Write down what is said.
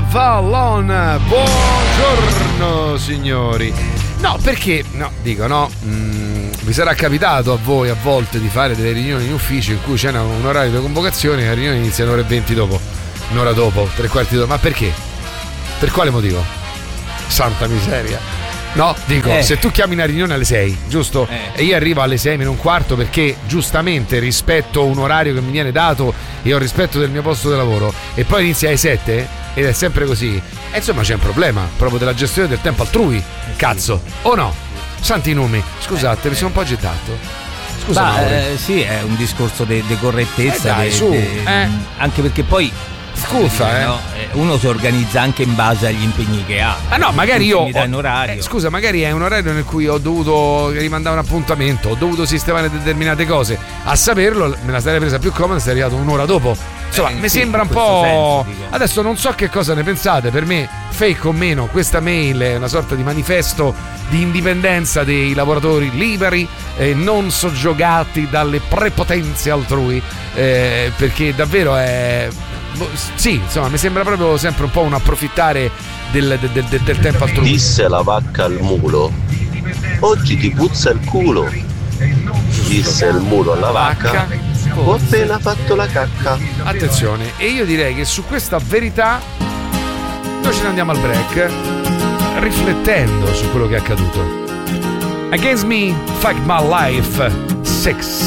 Vallon. Buongiorno signori. No, perché vi sarà capitato a voi a volte di fare delle riunioni in ufficio in cui c'è un orario di convocazione e la riunione inizia un'ora e 20 dopo, un'ora dopo, 3/4 dopo. Ma perché? Per quale motivo? Santa miseria. No, dico, se tu chiami una riunione alle 6, giusto? E io arrivo alle 6:15 perché giustamente rispetto un orario che mi viene dato e ho rispetto del mio posto di lavoro, e poi inizia alle 7 ed è sempre così, e insomma c'è un problema proprio della gestione del tempo altrui, cazzo, o no? Santi numi, scusate, mi sono un po' agitato. Scusa, sì, è un discorso di correttezza, dai, su, anche perché poi scusa, no? Uno si organizza anche in base agli impegni che ha. Ah no, magari io in orario. Scusa, magari è un orario nel cui ho dovuto rimandare un appuntamento, ho dovuto sistemare determinate cose. A saperlo me la sarei presa più comoda se è arrivato un'ora dopo. Insomma, mi sembra un po'. Senso, adesso non so che cosa ne pensate. Per me, fake o meno, questa mail è una sorta di manifesto di indipendenza dei lavoratori liberi e non soggiogati dalle prepotenze altrui, perché davvero è. Sì, insomma, mi sembra proprio sempre un po' un approfittare del tempo altrui. Disse la vacca al mulo: oggi ti puzza il culo. Disse il mulo alla vacca: ho appena fatto la cacca. Attenzione, e io direi che su questa verità noi ce ne andiamo al break riflettendo su quello che è accaduto. Against Me, Fuck My Life 6.